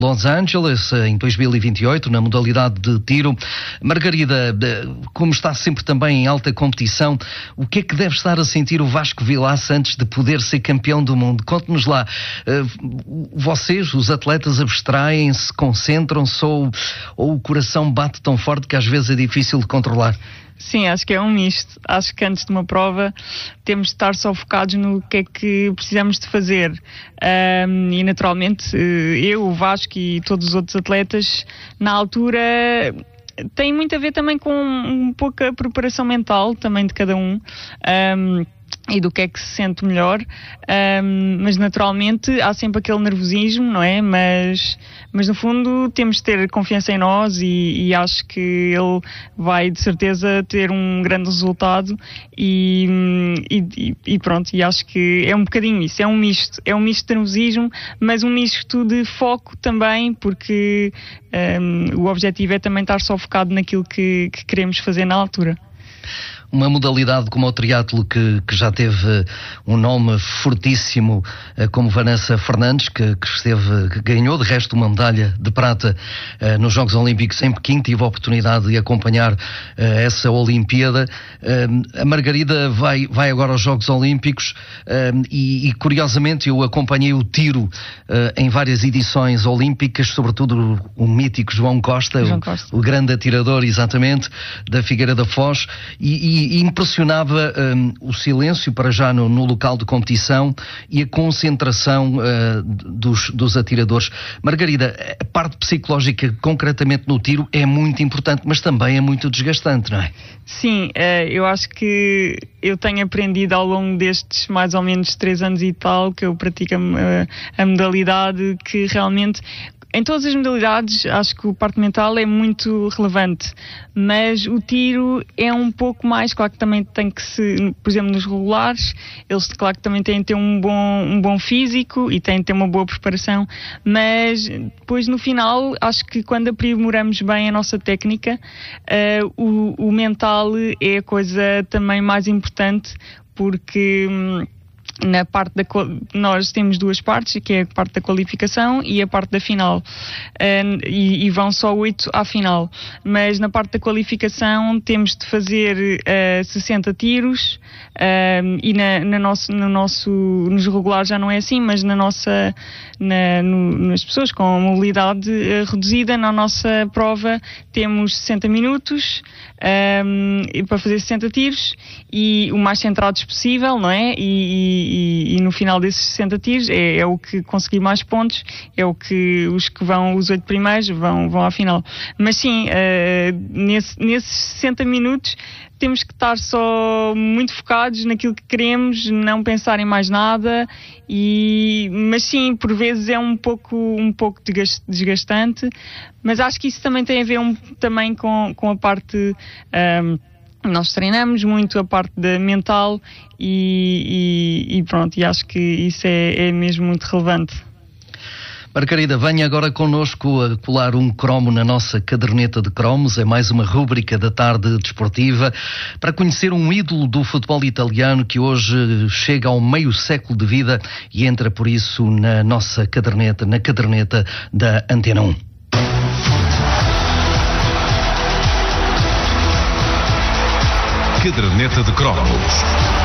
Los Angeles, em 2028, na modalidade de tiro. Margarida, como está sempre também em alta competição, o que é que deve estar a sentir o Vasco Vilaça antes de poder ser campeão do mundo? Conte-nos lá, vocês, os atletas, abstraem-se, concentram-se ou o coração bate tão forte que às vezes é difícil de controlar? Sim, acho que é um misto. Acho que antes de uma prova temos de estar só focados no que é que precisamos de fazer. E naturalmente eu, o Vasco e todos os outros atletas na altura tem muito a ver também com um pouco a preparação mental também de cada um. E do que é que se sente melhor, mas naturalmente há sempre aquele nervosismo, não é? Mas no fundo temos de ter confiança em nós e acho que ele vai de certeza ter um grande resultado e pronto, e acho que é um bocadinho isso, é um misto de nervosismo, mas um misto de foco também, porque o objetivo é também estar só focado naquilo que queremos fazer na altura. Uma modalidade como o triatlo que já teve um nome fortíssimo, como Vanessa Fernandes, que ganhou de resto uma medalha de prata nos Jogos Olímpicos em Pequim. Tive a oportunidade de acompanhar essa Olimpíada. A Margarida vai agora aos Jogos Olímpicos e curiosamente eu acompanhei o tiro em várias edições olímpicas, sobretudo o mítico João Costa. O grande atirador, exatamente, da Figueira da Foz, e impressionava o silêncio para já no local de competição e a concentração dos atiradores. Margarida, a parte psicológica concretamente no tiro é muito importante, mas também é muito desgastante, não é? Sim, eu acho que eu tenho aprendido ao longo destes mais ou menos 3 anos e tal que eu pratico a modalidade, que realmente em todas as modalidades acho que o parte mental é muito relevante, mas o tiro é um pouco mais. Claro que também tem que se, por exemplo, nos regulares, eles claro que também têm de ter um bom físico e têm de ter uma boa preparação, mas depois no final acho que quando aprimoramos bem a nossa técnica, o mental é a coisa também mais importante, porque na parte nós temos 2 partes, que é a parte da qualificação e a parte da final, e vão só 8 à final, mas na parte da qualificação temos de fazer 60 tiros, e nos regulares já não é assim, mas nas pessoas com mobilidade reduzida, na nossa prova temos 60 minutos para fazer 60 tiros e o mais centrados possível, não é? E no final desses 60 tiros é o que conseguir mais pontos, é o que os 8 primeiros vão à final. Mas sim, nesses 60 minutos temos que estar só muito focados naquilo que queremos, não pensar em mais nada, mas sim, por vezes é um pouco desgastante, mas acho que isso também tem a ver também com a parte. Nós treinamos muito a parte da mental e pronto, e acho que isso é mesmo muito relevante. Margarida, venha agora connosco a colar um cromo na nossa caderneta de cromos. É mais uma rúbrica da tarde desportiva para conhecer um ídolo do futebol italiano que hoje chega ao meio século de vida e entra por isso na nossa caderneta, na caderneta da Antena 1. Caderneta de cromos.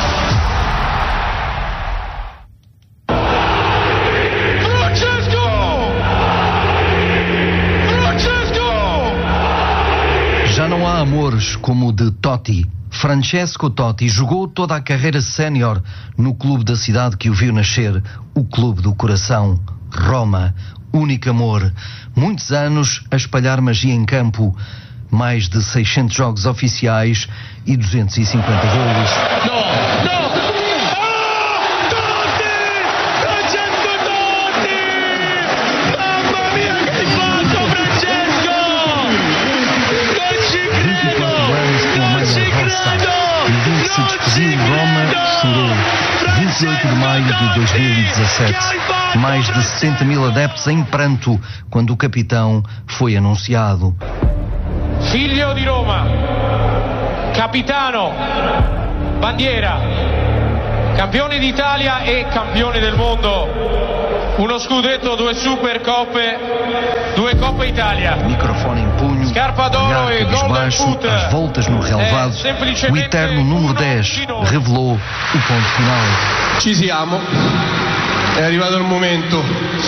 Já não há amores como o de Totti. Francesco Totti jogou toda a carreira sénior no clube da cidade que o viu nascer, o clube do coração, Roma, único amor. Muitos anos a espalhar magia em campo, mais de 600 jogos oficiais e 250 golos. No! Totti! Francesco Totti! Mamma mia, che hai fatto, Francesco! Non ci credo! 24 anos com a malha rossa. No dia que se despediu em Roma, chorou. 28 de maio de 2017. Mais de 60 mil adeptos em pranto quando o capitão foi anunciado. Figlio di Roma, capitano, bandiera, campione d'Italia e campione del mondo. Uno scudetto, 2 Supercoppe, 2 Coppe Italia. Microfone em punho, Scarpa d'oro olhar e cabisbaixo, Golden Boot. às voltas no relevado, semplicemente o eterno número 10 revelou o ponto final. Ci siamo, è arrivato il momento.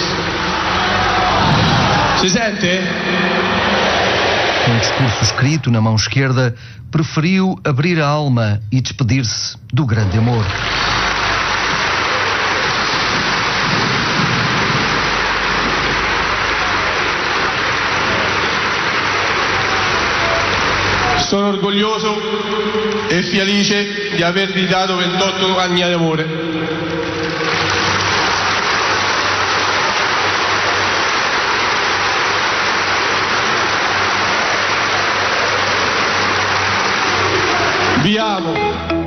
Si sente? Com o discurso escrito na mão esquerda, preferiu abrir a alma e despedir-se do grande amor. Sono orgoglioso e felice di avervi dato 28 anni di amore. Vi amo.